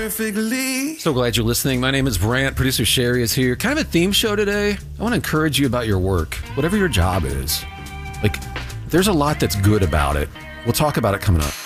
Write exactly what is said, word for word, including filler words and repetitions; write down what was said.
perfectly. So glad you're listening. My name is Brant. Producer Sherry is here. Kind of a theme show today. I want to encourage you about your work, whatever your job is. Like, there's a lot that's good about it. We'll talk about it coming up.